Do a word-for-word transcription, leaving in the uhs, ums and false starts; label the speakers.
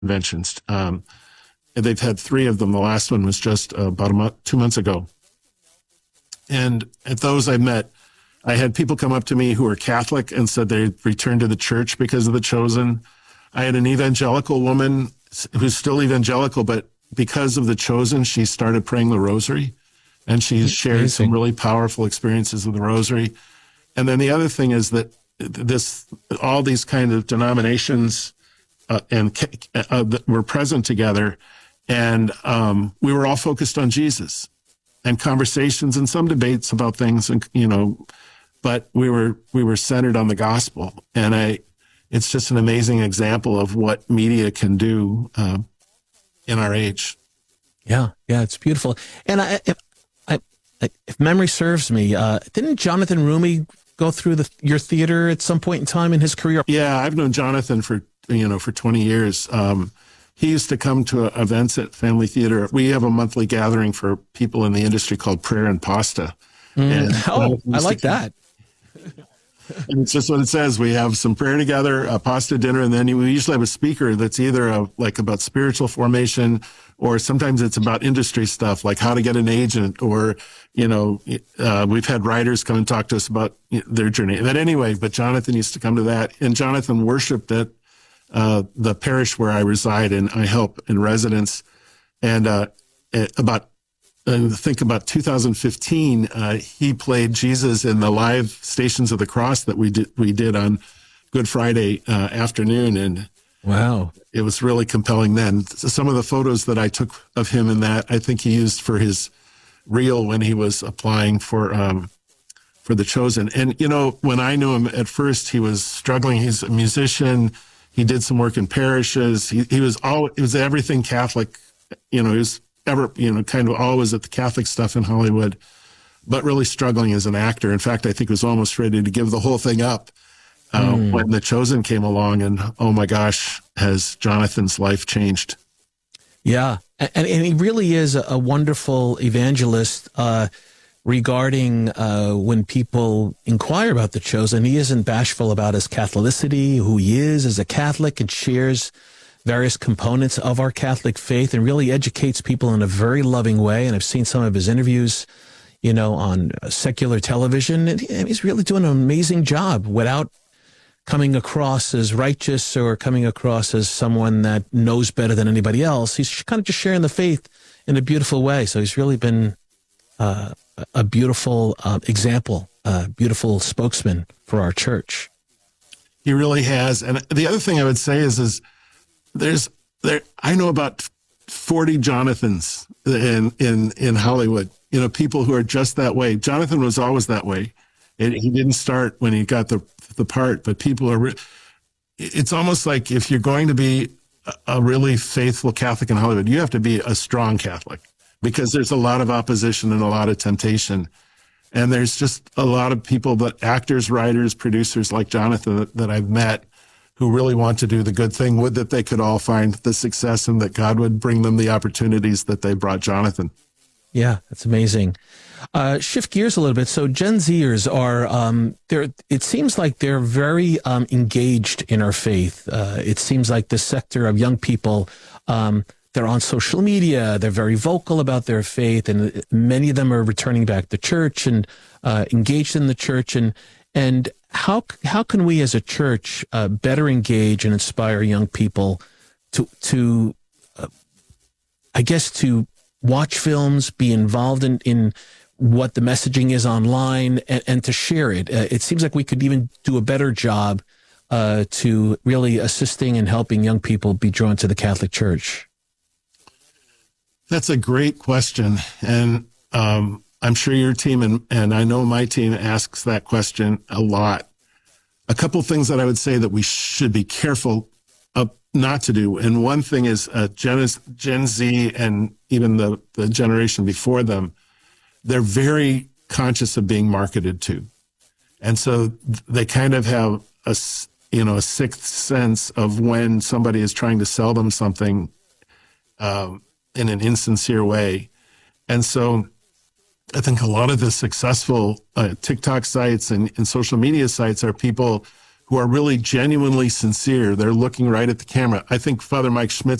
Speaker 1: conventions. Um, and they've had three of them. The last one was just uh, about a month, two months ago. And at those I met, I had people come up to me who were Catholic and said they returned to the church because of The Chosen. I had an evangelical woman who's still evangelical, but because of The Chosen, she started praying the rosary, and she's shared
Speaker 2: Amazing.
Speaker 1: some really powerful experiences of the rosary. And then the other thing is that this, all these kind of denominations uh, and uh, that were present together, and um, we were all focused on Jesus, and conversations and some debates about things, and you know, but we were we were centered on the gospel, and I, it's just an amazing example of what media can do uh, in our age.
Speaker 2: Yeah, yeah, it's beautiful. And I, if, I, if memory serves me, uh, didn't Jonathan Roumie go through the your theater at some point in time in his career?
Speaker 1: Yeah, I've known Jonathan for you know for twenty years. Um, he used to come to events at Family Theater. We have a monthly gathering for people in the industry called Prayer and Pasta.
Speaker 2: Mm.
Speaker 1: And
Speaker 2: oh, I like that.
Speaker 1: And it's just what it says. We have some prayer together, a pasta dinner, and then we usually have a speaker that's either a, like about spiritual formation, or sometimes it's about industry stuff, like how to get an agent, or, you know, uh, we've had writers come and talk to us about their journey. But anyway, but Jonathan used to come to that, and Jonathan worshiped at uh, the parish where I reside, and I help in residence. And uh, about And think about two thousand fifteen, uh, he played Jesus in the live Stations of the Cross that we did we did on Good Friday uh, afternoon, and
Speaker 2: wow,
Speaker 1: it was really compelling. Then some of the photos that I took of him in that, I think he used for his reel when he was applying for um, for The Chosen. And you know, when I knew him at first, he was struggling. He's a musician. He did some work in parishes. He he was all it was everything Catholic. You know, he was ever, you know, kind of always at the Catholic stuff in Hollywood, but really struggling as an actor. In fact, I think was almost ready to give the whole thing up uh, mm. when The Chosen came along. And oh my gosh, has Jonathan's life changed?
Speaker 2: Yeah. And, and he really is a wonderful evangelist uh, regarding uh, when people inquire about The Chosen. He isn't bashful about his Catholicity, who he is as a Catholic, and shares various components of our Catholic faith, and really educates people in a very loving way. And I've seen some of his interviews, you know, on secular television, and he's really doing an amazing job without coming across as righteous or coming across as someone that knows better than anybody else. He's kind of just sharing the faith in a beautiful way. So he's really been uh, a beautiful uh, example, a beautiful spokesman for our church.
Speaker 1: He really has. And the other thing I would say is, is There's there. I know about forty Jonathans in in in Hollywood. You know, people who are just that way. Jonathan was always that way. It, he didn't start when he got the the part, but people are. Re- it's almost like if you're going to be a, a really faithful Catholic in Hollywood, you have to be a strong Catholic, because there's a lot of opposition and a lot of temptation, and there's just a lot of people, but actors, writers, producers like Jonathan that, that I've met, who really want to do the good thing. Would that they could all find the success, and that God would bring them the opportunities that they brought Jonathan.
Speaker 2: Yeah, that's amazing. Uh, shift gears a little bit. So Gen Zers are, um, they're, it seems like they're very um, engaged in our faith. Uh, it seems like this sector of young people, um, they're on social media. They're very vocal about their faith, and many of them are returning back to church and uh, engaged in the church. And and how how can we as a church uh, better engage and inspire young people to to uh, I guess to watch films, be involved in, in what the messaging is online, and, and to share it? Uh, it seems like we could even do a better job uh, to really assisting and helping young people be drawn to the Catholic Church.
Speaker 1: That's a great question. And um, I'm sure your team, and, and I know my team, asks that question a lot. A couple of things that I would say that we should be careful of not to do. And one thing is uh, Gen, Gen Z and even the, the generation before them, they're very conscious of being marketed to. And so they kind of have a, you know, a sixth sense of when somebody is trying to sell them something um, in an insincere way. And so I think a lot of the successful uh, TikTok sites and, and social media sites are people who are really genuinely sincere. They're looking right at the camera. I think Father Mike Schmitz